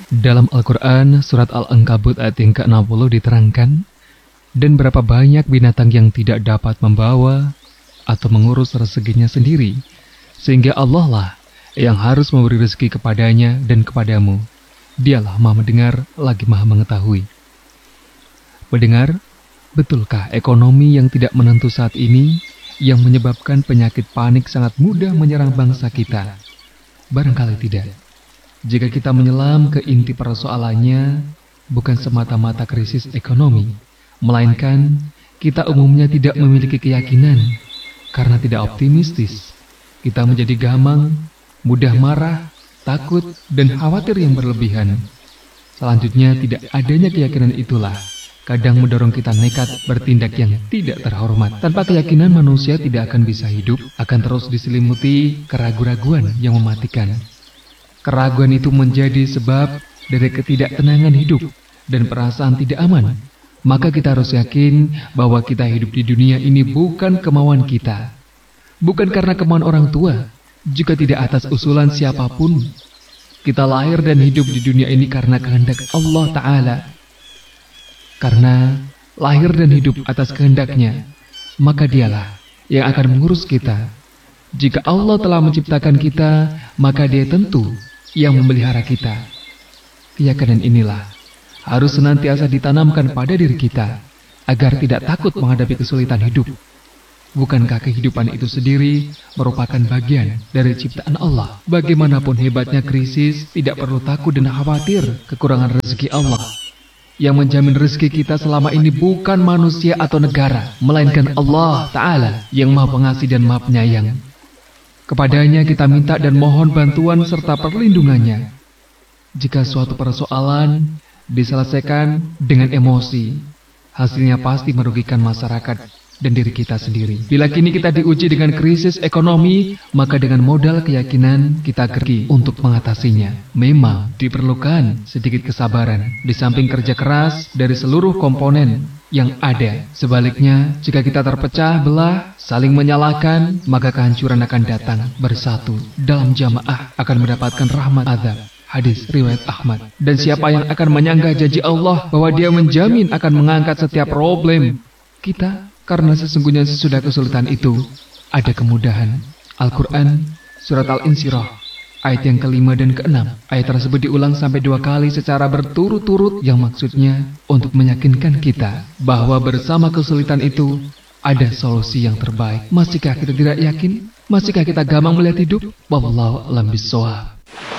Dalam Al-Quran, surat Al-Ankabut ayat yang ke-60 diterangkan, dan berapa banyak binatang yang tidak dapat membawa atau mengurus rezekinya sendiri, sehingga Allah lah yang harus memberi rezeki kepadanya dan kepadamu. Dialah Maha mendengar lagi Maha mengetahui. Pendengar, betulkah ekonomi yang tidak menentu saat ini yang menyebabkan penyakit panik sangat mudah menyerang bangsa kita? Barangkali tidak. Jika kita menyelam ke inti persoalannya, bukan semata-mata krisis ekonomi, melainkan kita umumnya tidak memiliki keyakinan karena tidak optimistis. Kita menjadi gamang, mudah marah, takut, dan khawatir yang berlebihan. Selanjutnya, tidak adanya keyakinan itulah kadang mendorong kita nekat bertindak yang tidak terhormat. Tanpa keyakinan, manusia tidak akan bisa hidup, akan terus diselimuti keraguan-raguan yang mematikan. Keraguan itu menjadi sebab dari ketidaktenangan hidup dan perasaan tidak aman. Maka kita harus yakin bahwa kita hidup di dunia ini bukan kemauan kita. Bukan karena kemauan orang tua, juga tidak atas usulan siapapun. Kita lahir dan hidup di dunia ini karena kehendak Allah Ta'ala. Karena lahir dan hidup atas kehendaknya, maka dialah yang akan mengurus kita. Jika Allah telah menciptakan kita, maka Dia tentu yang memelihara kita. Keyakinan inilah harus senantiasa ditanamkan pada diri kita, agar tidak takut menghadapi kesulitan hidup. Bukankah kehidupan itu sendiri merupakan bagian dari ciptaan Allah? Bagaimanapun hebatnya krisis, tidak perlu takut dan khawatir kekurangan rezeki Allah. Yang menjamin rezeki kita selama ini bukan manusia atau negara, melainkan Allah Ta'ala yang Maha Pengasih dan Maha Penyayang. Kepadanya kita minta dan mohon bantuan serta perlindungannya. Jika suatu persoalan diselesaikan dengan emosi, hasilnya pasti merugikan masyarakat dan diri kita sendiri. Bila kini kita diuji dengan krisis ekonomi, maka dengan modal keyakinan kita gergi untuk mengatasinya. Memang diperlukan sedikit kesabaran, di samping kerja keras dari seluruh komponen yang ada. Sebaliknya, jika kita terpecah belah, saling menyalahkan, maka kehancuran akan datang bersatu. Dalam jamaah akan mendapatkan rahmat azab. Hadis riwayat Ahmad. Dan siapa yang akan menyangka janji Allah bahwa Dia menjamin akan mengangkat setiap problem kita, karena sesungguhnya sesudah kesulitan itu ada kemudahan. Al-Quran surat Al-Insyirah ayat yang ke-5 dan ke-6. Ayat tersebut diulang sampai 2 kali secara berturut-turut, yang maksudnya untuk meyakinkan kita bahwa bersama kesulitan itu ada solusi yang terbaik. Masihkah kita tidak yakin? Masihkah kita gamang melihat hidup? Wallahu a'lam bishawab.